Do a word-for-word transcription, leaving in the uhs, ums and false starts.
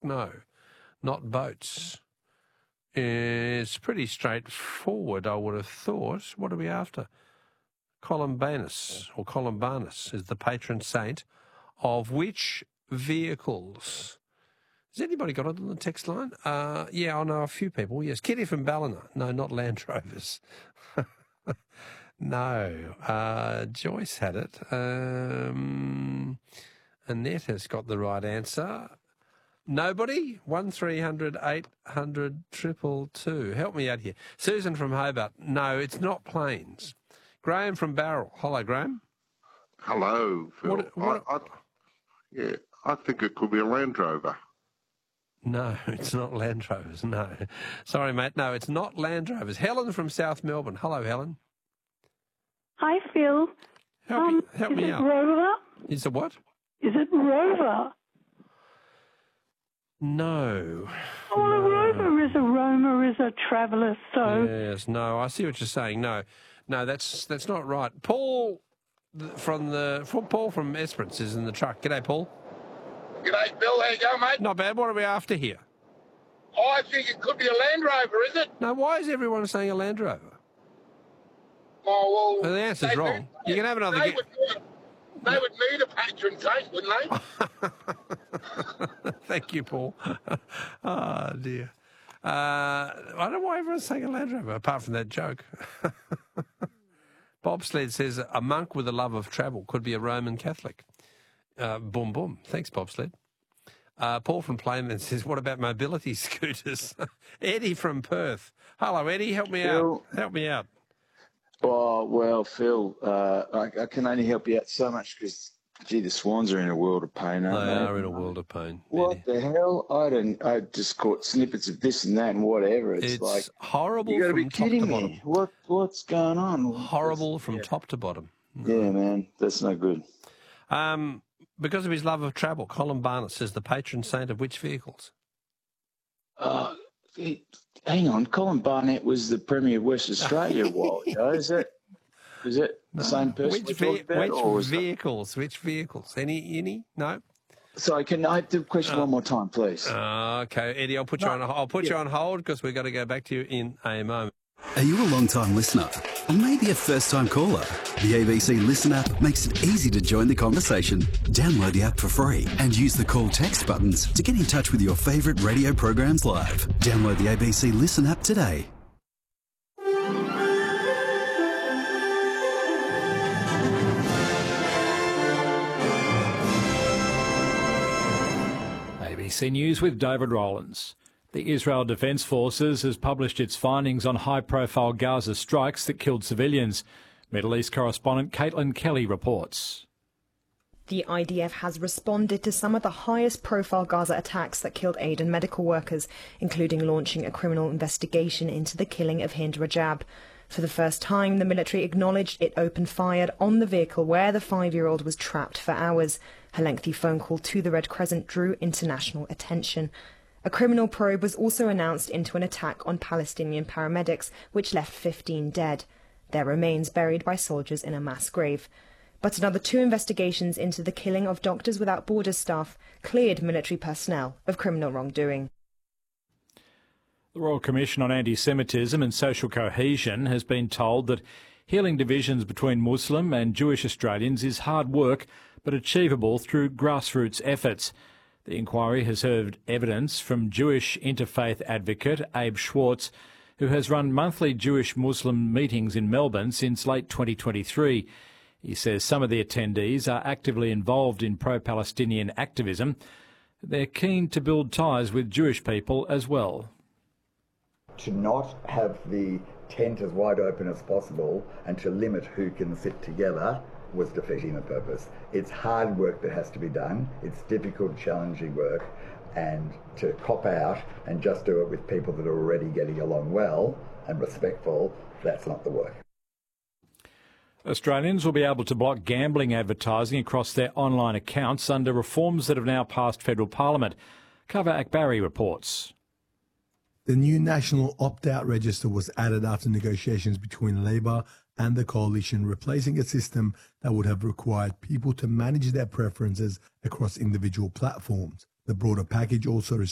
No, not boats. It's pretty straightforward, I would have thought. What are we after? Columbanus, or Columbanus, is the patron saint of which vehicles? Has anybody got it on the text line? Uh, yeah, I know a few people. Yes, Kitty from Ballina. No, not Land Rovers. No. Uh, Joyce had it. Um, Annette has got the right answer. Nobody? one three hundred eight hundred triple two. Help me out here. Susan from Hobart. No, it's not planes. Graham from Barrel. Hello, Graham. Hello, Phil. What, what, I, I, yeah, I think it could be a Land Rover. No, it's not Land Rovers, no. Sorry, mate. No, it's not Land Rovers. Helen from South Melbourne. Hello, Helen. Hi, Phil. Help um, me, help is me it out. Rover? Is it what? Is it Rover? No. Oh, well, no. a Rover is a roamer, is a traveller, so... Yes, no, I see what you're saying. No, no, that's that's not right. Paul from the from Paul from Esperance is in the truck. G'day, Paul. G'day, Bill. How you going, mate? Not bad. What are we after here? I think it could be a Land Rover, is it? No, why is everyone saying a Land Rover? Oh, well... Well, the answer's they- wrong. You can have another They, guess. would, they would need a patron saint, wouldn't they? Thank you, Paul. Oh, dear. Uh, I don't know why everyone's saying a Land Rover, apart from that joke. Bobsled says a monk with a love of travel could be a Roman Catholic. Uh, boom, boom. Thanks, Bobsled. Uh, Paul from Playman says, what about mobility scooters? Eddie from Perth. Hello, Eddie. Help me Phil. out. Help me out. Oh, well, Phil, uh, I, I can only help you out so much because, gee, the Swans are in a world of pain, aren't They they? are in a world of pain. What Eddie. the hell? I don't. I just caught snippets of this and that and whatever. It's, It's like horrible you got to from be top kidding to me. bottom. What What's going on? Horrible from yeah. top to bottom. Yeah, man, that's no good. Um, because of his love of travel, Colin Barnett is the patron saint of which vehicles? Uh, it, hang on, Colin Barnett was the Premier of West Australia a while ago. Is that is that the same person Which, we're ve- talking about? which or was that- vehicles? Which vehicles? Any? Any? No. Sorry, can I have the question one more time, please? Uh, okay, Eddie, I'll put you No, on. I'll put yeah. you on hold because we've got to go back to you in a moment. Are you a long-time listener? Or maybe a first-time caller? The A B C Listen app makes it easy to join the conversation. Download the app for free and use the call text buttons to get in touch with your favourite radio programs live. Download the A B C Listen app today. A B C News with David Rowlands. The Israel Defence Forces has published its findings on high-profile Gaza strikes that killed civilians. Middle East correspondent Caitlin Kelly reports. The I D F has responded to some of the highest-profile Gaza attacks that killed aid and medical workers, including launching a criminal investigation into the killing of Hind Rajab. For the first time, the military acknowledged it opened fire on the vehicle where the five-year-old was trapped for hours. Her lengthy phone call to the Red Crescent drew international attention. A criminal probe was also announced into an attack on Palestinian paramedics, which left fifteen dead. Their remains buried by soldiers in a mass grave. But another two investigations into the killing of Doctors Without Borders staff cleared military personnel of criminal wrongdoing. The Royal Commission on Anti-Semitism and Social Cohesion has been told that healing divisions between Muslim and Jewish Australians is hard work but achievable through grassroots efforts. The inquiry has heard evidence from Jewish interfaith advocate Abe Schwartz, who has run monthly Jewish-Muslim meetings in Melbourne since late twenty twenty-three. He says some of the attendees are actively involved in pro-Palestinian activism. They're keen to build ties with Jewish people as well. To not have the tent as wide open as possible and to limit who can sit together was defeating the purpose. It's hard work that has to be done. It's difficult, challenging work, and to cop out and just do it with people that are already getting along well and respectful, that's not the work. Australians will be able to block gambling advertising across their online accounts under reforms that have now passed federal parliament. Kava Akbari reports. The new national opt-out register was added after negotiations between Labor and the coalition, replacing a system that would have required people to manage their preferences across individual platforms. The broader package also